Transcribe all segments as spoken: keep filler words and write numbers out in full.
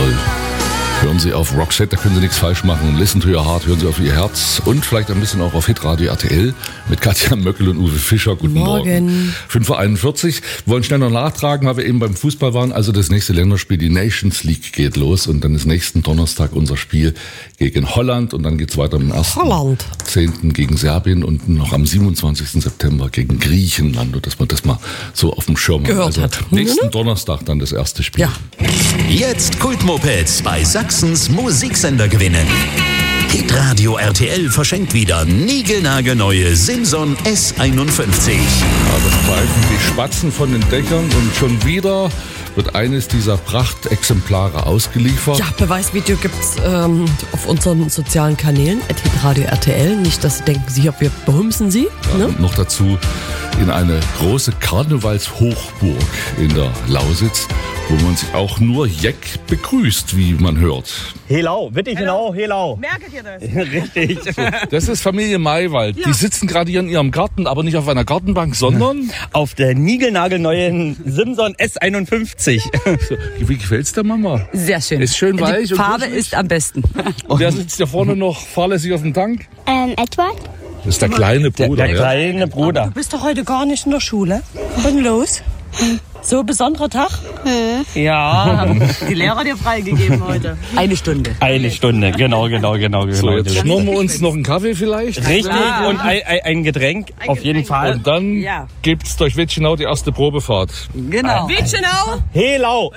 toll. Hören Sie auf Roxette, da können Sie nichts falsch machen. Listen to your heart, hören Sie auf Ihr Herz und vielleicht ein bisschen auch auf Hitradio R T L mit Katja Möckel und Uwe Fischer. Guten Morgen. Morgen. fünf Uhr einundvierzig. Wir wollen schnell noch nachtragen, weil wir eben beim Fußball waren. Also das nächste Länderspiel, die Nations League geht los und dann ist nächsten Donnerstag unser Spiel gegen Holland und dann geht's weiter am ersten zehnten gegen Serbien und noch am siebenundzwanzigsten September gegen Griechenland. Und dass man das mal so auf dem Schirm gehört also hat. Nächsten mhm. Donnerstag dann das erste Spiel. Ja. Jetzt Kultmopeds bei Sachsens Musiksender gewinnen. Hitradio R T L verschenkt wieder niegelnagelneue Simson S einundfünfzig. Ja, das pfeifen die Spatzen von den Dächern und schon wieder wird eines dieser Prachtexemplare ausgeliefert. Ja, Beweisvideo gibt's ähm, auf unseren sozialen Kanälen, at hitradio R T L. Nicht, dass Sie denken, Sie, wir behumsen Sie. Ja, ne? Noch dazu in eine große Karnevalshochburg in der Lausitz, wo man sich auch nur jeck begrüßt, wie man hört. Helau, wirklich genau, Helau. Merket ihr das? Richtig. Das ist Familie Maywald. Ja. Die sitzen gerade hier in ihrem Garten, aber nicht auf einer Gartenbank, sondern auf der niegelnagelneuen Simson S einundfünfzig. So, wie gefällt's der Mama? Sehr schön. Ist schön weich. Die Farbe ist am besten. Und wer sitzt hier vorne noch fahrlässig auf dem Tank? Ähm, Edward? Das ist der kleine Bruder. Der, der kleine ja? Bruder. Du bist doch heute gar nicht in der Schule. Was denn los? So ein besonderer Tag? Hm. Ja, haben die Lehrer dir freigegeben heute. Eine Stunde. Eine Stunde, genau, genau, genau. genau. So, jetzt schnurren wir uns noch einen Kaffee vielleicht. Richtig, Ja. und ein, ein, ein Getränk, Ein auf jeden Getränk. Fall. Und dann Ja. gibt's durch Witschenau die erste Probefahrt. Genau. Witschenau? Helau!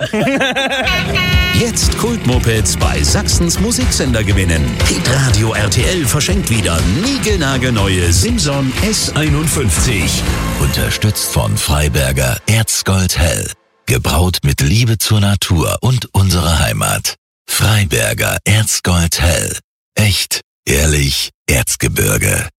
Jetzt Kultmopeds bei Sachsens Musiksender gewinnen. Hitradio R T L verschenkt wieder niegelnagelneue Simson S einundfünfzig. Unterstützt von Freiberger Erzgold Hell. Gebraut mit Liebe zur Natur und unserer Heimat. Freiberger Erzgold Hell. Echt, ehrlich, Erzgebirge.